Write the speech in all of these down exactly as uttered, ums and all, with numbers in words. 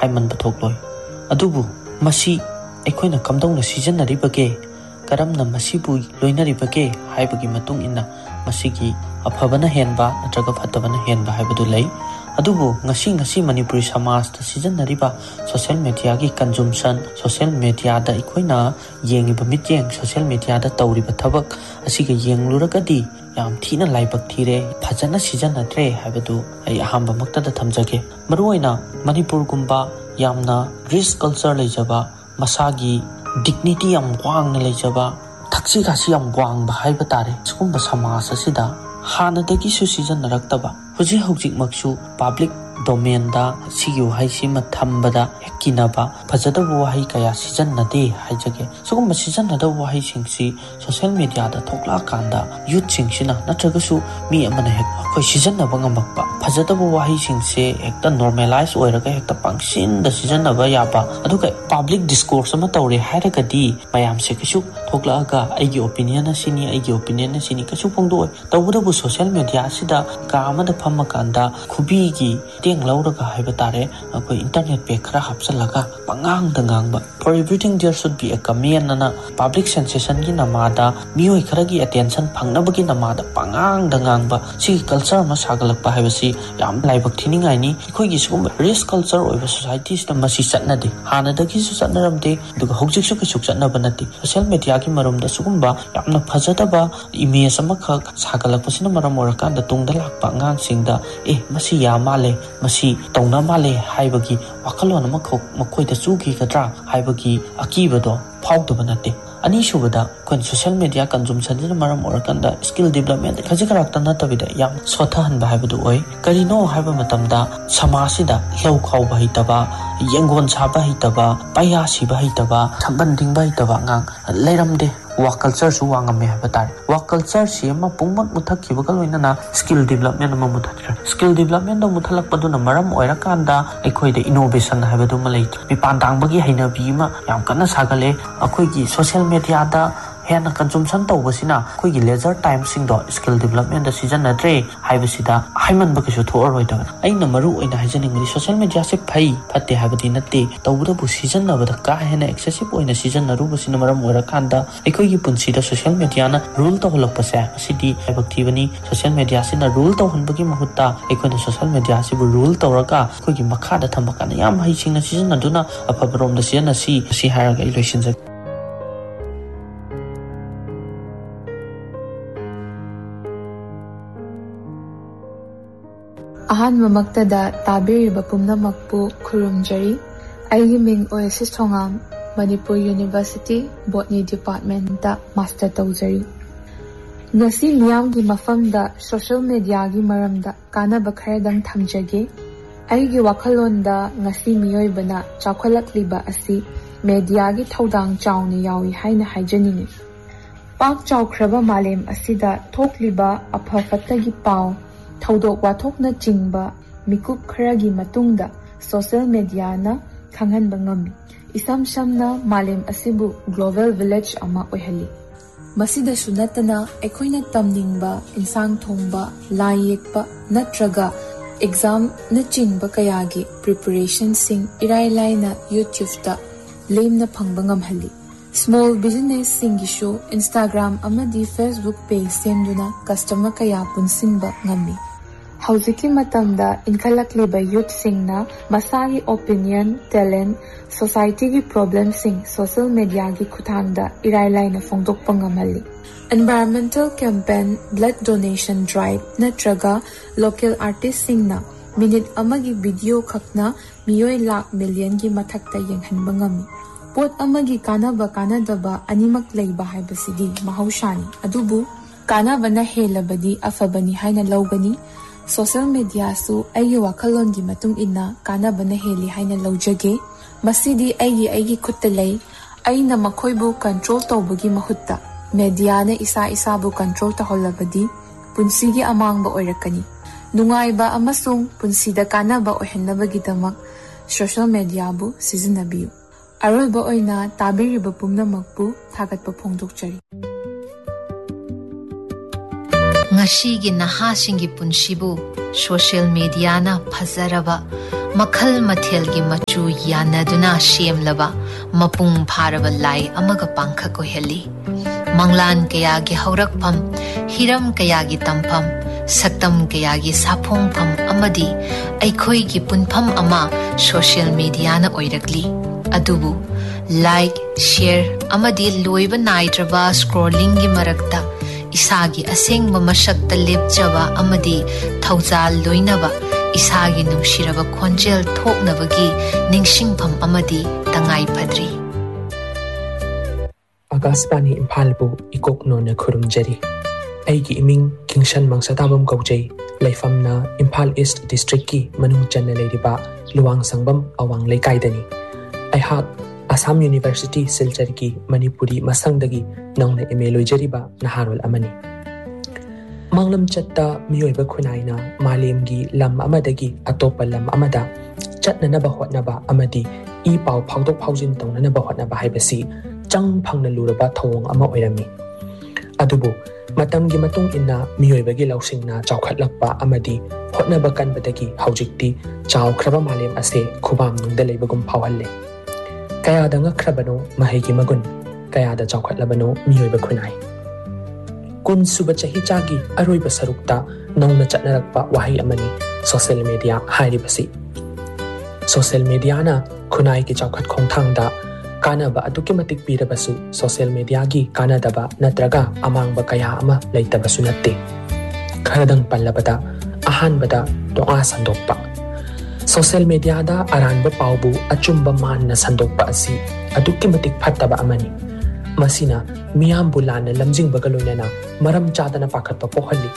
Hymen बथोक्लोय अदुबु मसी अखोइना कमदौना सिजनरिबगे करमना मसीबु लोइनरिबगे हाइबगी मतुंग इन्ना मसीगी अफबना हेनबा नत्रगा फतबना हेनबा हाइबदु लै अदुबु ngasi ngasi manipuri समाज ता सिजनरिबा सोशल मीडिया की कंज्यूमशन सोशल मीडिया दा इखोइना येंगिबा मित्येंग सोशल मीडिया दा तौरिबा थबक असिगा येंगलुरगदी याम थीना लाइबक थीरे फजना सिजनद्रे हाइबदु आई अहांबा मक्तदा थमजगे मरुओइना मणिपुर गुंबा यामना रिच कल्चर लेजबा मसागी डिग्निटी याम वांगना लेजबा थक्सी खासी याम वांगबा हाइबा तारे सुकुंबा समाज असिदा हानदगी सु सिजनरक्तबा हुजी हुजिक मक्सु पब्लिक डोमेन दा सिगी वहाई सिमा थम्बदा हेकिनबा फजदब वहाई कया सिजननदे हाइजगे सुगुम सिजननदा वहाई सिंगसी सोशल मीडिया दा थोकला कांदा यूथ सिंगसिना नत्रगसु मी अमना हेक अखोय सिजननबा ngambakpa फजदब वहाई सिंगसे हेक्ता नॉर्मलाइज ओइरगा हेक्ता पंक्सिन दा सिजननबा याबा अदुगा पब्लिक डिस्कोर्स अमा तौरे हाइरगदी मयाम से किसु थोकलागा आइगी ओपिनियन सिनी आइगी ओपिनियन सिनी किसु फोंदोय तौबदबु सोशल मीडिया सिदा कामदा फमकांदा खुबीगी टेंग लौरगा हाइबा तारे अखोय इंटरनेट पे खरा हापसलगा पंगांग दंगांगबा for everything there should be a कमेन ना पब्लिक सेंसेशन की नमादा मियोय खरगी अटेंशन फंगनबगी नमादा पंगांग दंगांगबा सी कल्चर मा सागलकपा हाइबसी याम लाइबक थिनिंगाइनी अखोयगी सुगुम रिच कल्चर ओइबा सोसाइटी सिदा मसी चटनदे हानदगी सु चटनरमदे दुगा हौजिक सु किसु चटनबा नति सोशल मीडिया की मरमदा सुगुम्बा यामना फजदबा इमेज अमा खक सागलकपसिना मरम ओरकांदा तुंगदा लाकपा अंगांग सिंगदा ए मसी या माले मसी तौना माले हाइबगी वखलोन अमा खक मखोयदा चुगी गद्रा हाइबगी अकीबदो फाउदबा नते अनि सुबदा कोन सोशल मीडिया कंज्यूमशन दिन मरम ओरकांदा स्किल डेवलपमेंट खजिकराक्ता नतबिदा याम सोथहनबा हाइबदु ओय करिनो हाइबा मतमदा समासिदा लौ खाउबा हितबा येंगोन साबा हितबा पाया सिबा हितबा थबंदिंबा हितबा ngang लेरमदे वर्क कल्चर सु वांगमे हाइबा तार वर्क कल्चर सिमा पुंगमत मुथखिबगा लोइनना स्किल डेवलपमेंट मा मुथखिर स्किल डेवलपमेंट दो मुथलकपदुना मरम ओइराकांदा अखोइदे इनोवेशन हाइबदु मा लैत मिपान दांगबगी हैनबी मा याम कन्ना सागले अखोइगी सोशल मीडिया दा हेन consumption तौबसिना अखोइगी leisure time सिंगदो skill development दा सिजनद्रे हाइबसिदा हाइमन बकसु थोअरोइदा अइना मरु ओइना हाइजनिंगदि सोशल मीडिया से फै फते हाइबदि नते तौबदबु सिजननबदा का हेना एक्सेसिव ओइना सिजननरुबसिना मरम ओइराकांदा अखोइगी पुंसीदा सोशल मीडिया ना रूल तौलकपसे असिदि हाइबक्तिबनी सोशल मीडिया सिना रूल तौहनबगी मुहुत्ता अखोइना सोशल मीडिया सिबु रूल तौरका अखोइगी मखादा थमकाना याम हाइसिंगना सिजननदुना अफबरोमदा सिजनसी सि हायरगा इलोइसिनज अहान्बा मक्तदा ताबिरिबा पुमनमकपु खुरुमजरी आइगी Ming oasis Thongam Manipur university botany department दा master तौजरी ngasi miyam gi mafam da social media gi maram da kana ba khardang thamjage aigi wakhalon da ngasi miyoi bana chakholak liba asi media gi thodang chawni yawi haina haijaningi pak chawkhraba malem asida thokliba aphafatta gi paw thodok wathok na chingba mikup kharagi matungda social media na khanghan bangami isam shamna malem asibu global village ama ohali masida sunatana ekhoina tamningba insang thongba lai yekpa natraga exam na chingba kayagi preparation sing irai laina youtube ta lemna phangba ngamhali small business singishu instagram amadi facebook page semduna customer kaya punsinba ngami Hauziki matamda inkalakleba youth singna masagi opinion, talent, society gi problem sing social media gi kuthangda irailaina fongdok pangamali. Environmental campaign, blood donation drive natraga local artist singna minute amagi video khakna miyoi lakh million gi mathakta yenghanba ngami. Pot amagi kanaba kanadaba animak leiba haibasidi mahaushani adubu kanabana helabadi afabani haina lawgani social media su aigi wakhalon gi matung inna kana bana heli haina lawjage masidi aigi aigi khutta lei aina makhoibu control tawbagi mahutta media na isa isa bu control ta holabadi punsi gi amang ba oirakani nungai ba amasung punsi da kana ba ohenabagi damak social media bu sizinabiu arol ba oina tabiri ba pumna makbu thagat ba phongdokchari ngashigi nahasingi punsibu social media na phazaraba मखल मथेलगी मचू यानदुना शेमलबा मपुंग फारबा लाई अमगा पांखक ओहेली मंगलान कयागी हौरकफम Hiram कयागी तंफम सक्तम कयागी साफोंफम अमदी अखोईगी पुनफम अमा social media ना ओइरकली अदुबु like share अमदी लोइबा नाइद्रबा scrolling की मरकता इसागी असेंग मशक्त लेपचबा अमदी थौजाल लोइनबा इसागी नुंशिरबा खोंजेल थोकनबगी निंगसिंगफम अमदी तंगाई फद्री आकाशवाणी इम्फालबु इकोकनो न खुरुमजरी अैगी इमिंग किंगशन मंगसताबम कौजै लैफमना Imphal east district की मनुंग चन्ना लेरिबा Luwang संगबम अवांग लेकाइदनी अैहाक Assam university Silchar की मणिपुरी मसंगदगी नौना MA लोइजरिबा नहारोल अमनी मंगलम चत्ता मियोइबा खुनाइना मालेमगी lump अमदगी अतोपा lump अमदा चटननबा होटनबा अमदी ई पाव फाउदोक फाउजिन तौननबा होटनबा हाइबसी चंग फंगना लुरबा थौंग अमा ओइरमी अदुबु मतमगी मतुंग इन्ना मियोइबगी लौसिंगना चौखटलकपा अमदी होटनबा कनबदगी हौजिक्ति चावख्रबा मालेम असे खुबाम नुंगदा लेबगुम फावहल्ले कयादा ngakhrabano mahaygi magun kayada chawkhatlabano miyoiba khunai kun suba chahi chagi aroiba sarukta nongna chatnarakpa wahi amani social media hairibasi social media na khunai ki chawkhat khongthangda kanaba aduki matik pirabasu social media gi kanadaba natraga amangba kaya ama leitabasu natte kharadang pallabada ahanbada tonga sandokpa social media da aranba paubu achumba manna sandokpa asi aduki matik phattaba amani masina miyam bulana lamjing bagaloinana maram chadana pakhatpa pohalli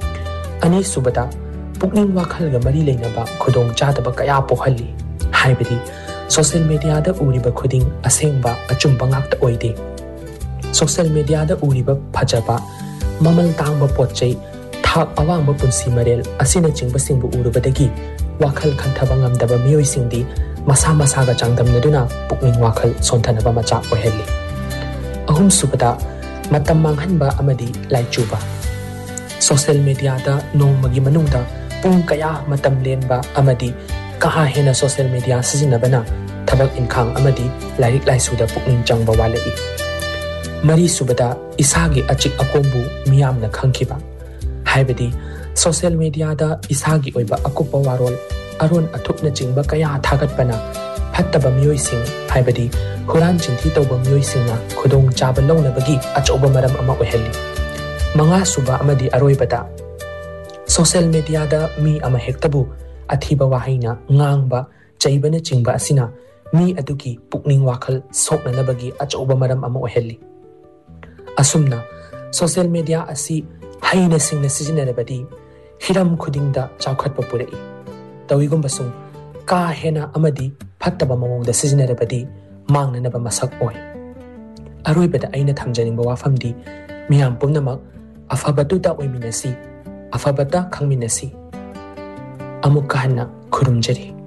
ani subada pukning wakhalga mari leinaba khudong chadaba kaya pohalli haibidi social media da uriba khuding asengba achumba ngakta oide social media da uriba phajaba mamal tangba potchai thak awangba punsi marel asina chingba singbu urubadagi wakal khantaba ngamdaba miyoi singdi masa masa ga changdamnaduna pukning wakal sontanaba macha ohelli ahum subada matam manghanba amadi laichuba social media da nongmagi manungda pung kaya matam lenba amadi kaha hena social media sizinabana thabak inkhang amadi lairik laisuda pukning changba walai mari subada isagi achik akombu miyamna khangkiba haibadi social media da isagi oiba akupa warol aron athupna chingba kaya thagatpana phattaba miyoi sing haibadi huran chinthi tawba miyoi singna khudong chaba launabagi achoba maram ama ohelli manga suba amadi aroibada social media da mi ama hektabu athiba wahaina ngangba chaibana chingba asina mi aduki pukning wakhal sokna nabagi achoba maram ama ohelli asumna social media asi haina singna sijinarabadi hiram khudingda chawkhatpa purai tawigum ka hena amadi phattaba mawongda sijinarabadi mangnanaba masak oi aroibada aina thamjaningba wafamdi miyam pumnamak afabatuda oiminasi afabata khangminasi amukka hanna khurumjari